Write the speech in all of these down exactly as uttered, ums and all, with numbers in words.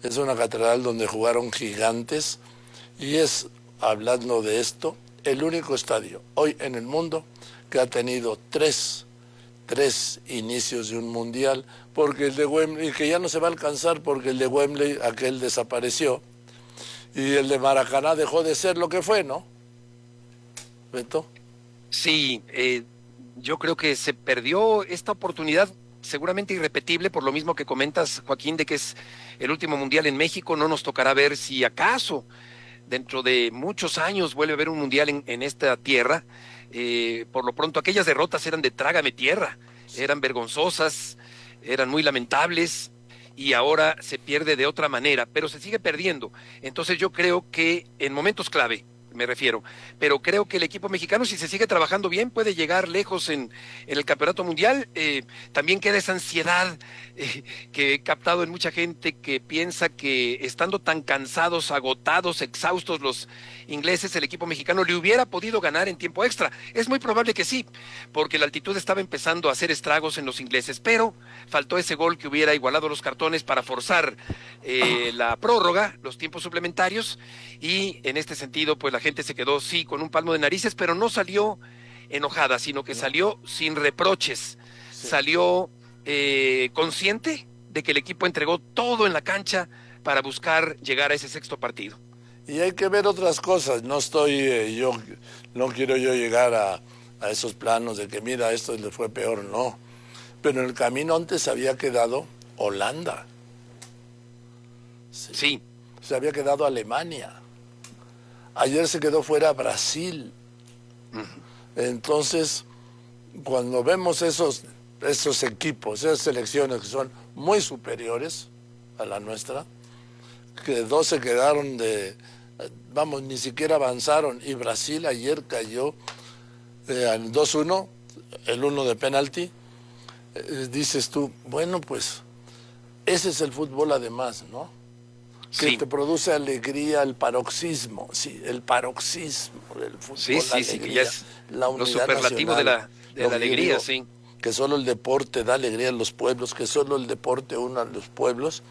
es una catedral donde jugaron gigantes y es, hablando de esto, el único estadio hoy en el mundo que ha tenido tres, tres inicios de un mundial, porque el de Wembley, que ya no se va a alcanzar porque el de Wembley, aquel desapareció, y el de Maracaná dejó de ser lo que fue, ¿no? ¿Beto? Sí, eh, yo creo que se perdió esta oportunidad seguramente irrepetible, por lo mismo que comentas, Joaquín, de que es el último mundial en México. No nos tocará ver si acaso dentro de muchos años vuelve a haber un mundial en, en esta tierra. Eh, por lo pronto, aquellas derrotas eran de trágame tierra, eran vergonzosas, eran muy lamentables, y ahora se pierde de otra manera, pero se sigue perdiendo. Entonces yo creo que en momentos clave, me refiero, pero creo que el equipo mexicano, si se sigue trabajando bien, puede llegar lejos en, en el campeonato mundial. Eh, también queda esa ansiedad eh, que he captado en mucha gente que piensa que estando tan cansados, agotados, exhaustos los ingleses, el equipo mexicano le hubiera podido ganar en tiempo extra. Es muy probable que sí, porque la altitud estaba empezando a hacer estragos en los ingleses, pero faltó ese gol que hubiera igualado los cartones para forzar eh, la prórroga, los tiempos suplementarios, y en este sentido, pues la gente se quedó, sí, con un palmo de narices, pero no salió enojada, sino que salió sin reproches, sí. Salió eh, consciente de que el equipo entregó todo en la cancha para buscar llegar a ese sexto partido. Y hay que ver otras cosas, no estoy, eh, yo, no quiero yo llegar a, a esos planos de que mira, esto le fue peor, no. Pero en el camino antes había quedado Holanda. Sí. sí. Se había quedado Alemania. Ayer se quedó fuera Brasil. Uh-huh. Entonces, cuando vemos esos, esos equipos, esas selecciones que son muy superiores a la nuestra, que dos se quedaron de, vamos, ni siquiera avanzaron, y Brasil ayer cayó eh, al dos uno, el uno de penalti, eh, dices tú, bueno, pues ese es el fútbol además, ¿no? Que sí. Te produce alegría, el paroxismo, sí, el paroxismo del fútbol, sí, sí, la sí, alegría, que ya es la unidad lo superlativo nacional, de la, de la alegría, digo, sí. Que solo el deporte da alegría a los pueblos, que solo el deporte une a los pueblos.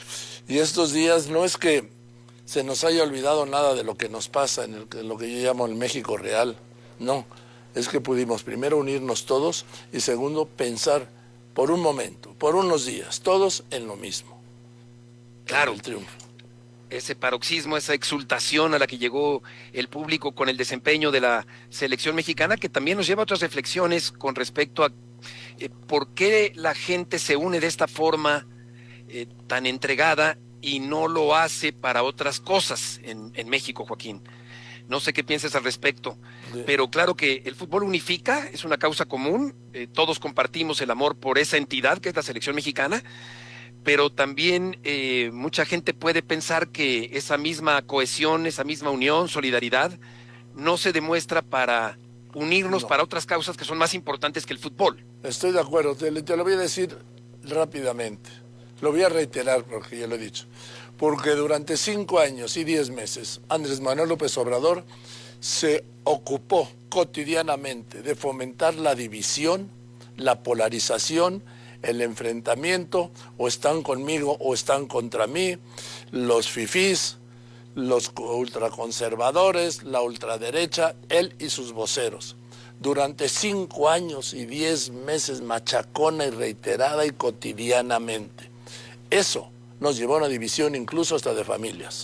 Y estos días no es que se nos haya olvidado nada de lo que nos pasa en, el, en lo que yo llamo el México real, no, es que pudimos primero unirnos todos y segundo pensar por un momento, por unos días, todos en lo mismo. Claro. En el triunfo. Ese paroxismo, esa exultación a la que llegó el público con el desempeño de la selección mexicana, que también nos lleva a otras reflexiones con respecto a eh, por qué la gente se une de esta forma eh, tan entregada y no lo hace para otras cosas en, en México, Joaquín. No sé qué piensas al respecto, sí. Pero claro que el fútbol unifica, es una causa común, eh, todos compartimos el amor por esa entidad que es la selección mexicana, pero también eh, mucha gente puede pensar que esa misma cohesión, esa misma unión, solidaridad, no se demuestra para unirnos no. para otras causas que son más importantes que el fútbol. Estoy de acuerdo, te, te lo voy a decir rápidamente, lo voy a reiterar porque ya lo he dicho, porque durante cinco años y diez meses Andrés Manuel López Obrador se ocupó cotidianamente de fomentar la división, la polarización, el enfrentamiento, o están conmigo o están contra mí, los fifís, los ultraconservadores, la ultraderecha, él y sus voceros. Durante cinco años y diez meses machacona y reiterada y cotidianamente. Eso nos llevó a una división incluso hasta de familias.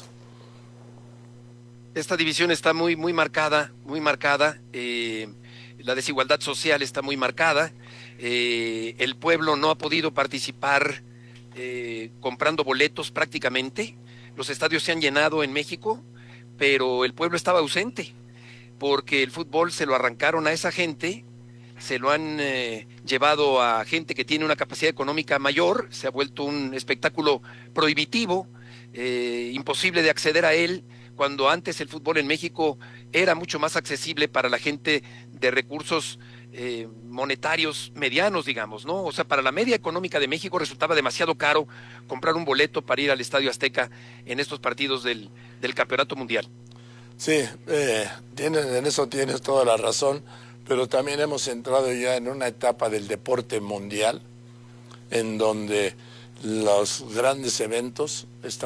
Esta división está muy, muy marcada, muy marcada, eh, la desigualdad social está muy marcada. Eh, el pueblo no ha podido participar eh, comprando boletos prácticamente. Los estadios se han llenado en México, pero el pueblo estaba ausente porque el fútbol se lo arrancaron a esa gente, se lo han eh, llevado a gente que tiene una capacidad económica mayor, se ha vuelto un espectáculo prohibitivo, eh, imposible de acceder a él, cuando antes el fútbol en México era mucho más accesible para la gente de recursos Eh, monetarios medianos, digamos, ¿no? O sea, para la media económica de México resultaba demasiado caro comprar un boleto para ir al Estadio Azteca en estos partidos del, del Campeonato Mundial. Sí, eh, tienes, en eso tienes toda la razón, pero también hemos entrado ya en una etapa del deporte mundial en donde los grandes eventos están